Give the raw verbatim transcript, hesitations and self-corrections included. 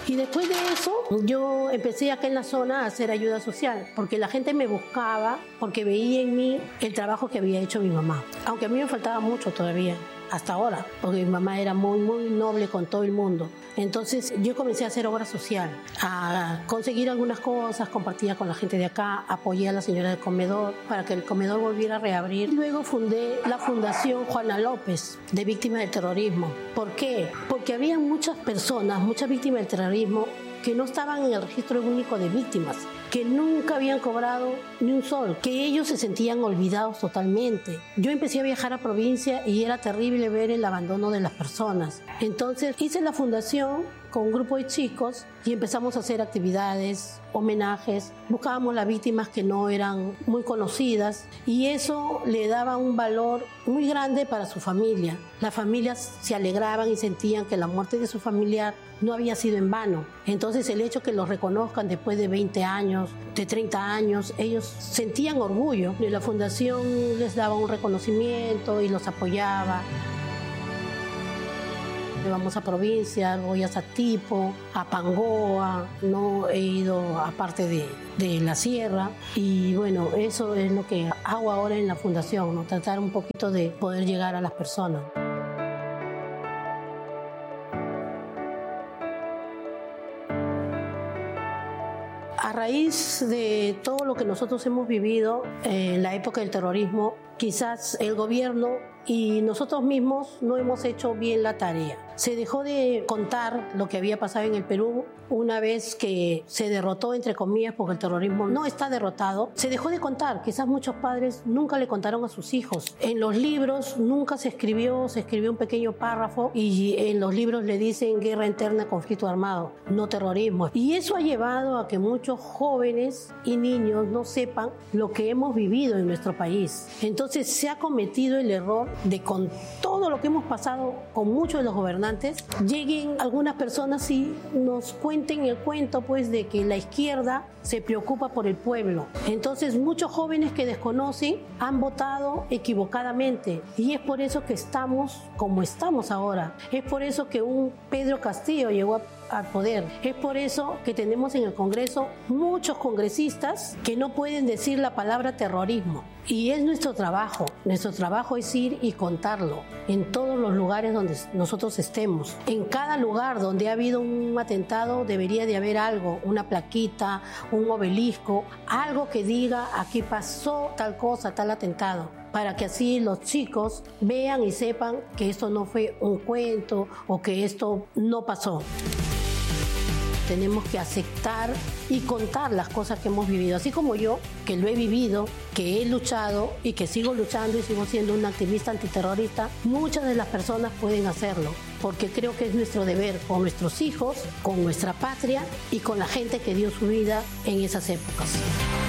Y después de eso, yo empecé acá en la zona a hacer ayuda social, porque la gente me buscaba, porque veía en mí el trabajo que había hecho mi mamá. Aunque a mí me faltaba mucho todavía, hasta ahora, porque mi mamá era muy, muy noble con todo el mundo. Entonces yo comencé a hacer obra social, a conseguir algunas cosas, compartía con la gente de acá, apoyé a la señora del comedor para que el comedor volviera a reabrir. Luego fundé la Fundación Juana López de Víctimas del Terrorismo. ¿Por qué? Porque había muchas personas, muchas víctimas del terrorismo que no estaban en el registro único de víctimas, que nunca habían cobrado ni un sol, que ellos se sentían olvidados totalmente. Yo empecé a viajar a provincia y era terrible ver el abandono de las personas. Entonces hice la fundación con un grupo de chicos y empezamos a hacer actividades, homenajes, buscábamos las víctimas que no eran muy conocidas y eso le daba un valor muy grande para su familia. Las familias se alegraban y sentían que la muerte de su familiar no había sido en vano. Entonces el hecho que los reconozcan después de veinte años, de treinta años, ellos sentían orgullo. Y la fundación les daba un reconocimiento y los apoyaba. Vamos a provincia, voy a Satipo, a Pangoa, no he ido a parte de, de la sierra y bueno, eso es lo que hago ahora en la fundación, ¿no? Tratar un poquito de poder llegar a las personas. A raíz de todo lo que nosotros hemos vivido en la época del terrorismo, quizás el gobierno y nosotros mismos no hemos hecho bien la tarea. Se dejó de contar lo que había pasado en el Perú una vez que se derrotó, entre comillas, porque el terrorismo no está derrotado. Se dejó de contar. Quizás muchos padres nunca le contaron a sus hijos. En los libros nunca se escribió, se escribió un pequeño párrafo y en los libros le dicen guerra interna, conflicto armado, no terrorismo. Y eso ha llevado a que muchos jóvenes y niños no sepan lo que hemos vivido en nuestro país. Entonces se ha cometido el error de, con todo lo que hemos pasado con muchos de los gobernantes, lleguen algunas personas y nos cuenten el cuento pues de que la izquierda se preocupa por el pueblo. Entonces muchos jóvenes que desconocen han votado equivocadamente y es por eso que estamos como estamos ahora. Es por eso que un Pedro Castillo llegó a al poder. Es por eso que tenemos en el Congreso muchos congresistas que no pueden decir la palabra terrorismo. Y es nuestro trabajo. Nuestro trabajo es ir y contarlo en todos los lugares donde nosotros estemos. En cada lugar donde ha habido un atentado debería de haber algo, una plaquita, un obelisco, algo que diga aquí pasó tal cosa, tal atentado, para que así los chicos vean y sepan que esto no fue un cuento o que esto no pasó. Tenemos que aceptar y contar las cosas que hemos vivido, así como yo, que lo he vivido, que he luchado y que sigo luchando y sigo siendo una activista antiterrorista. Muchas de las personas pueden hacerlo, porque creo que es nuestro deber con nuestros hijos, con nuestra patria y con la gente que dio su vida en esas épocas.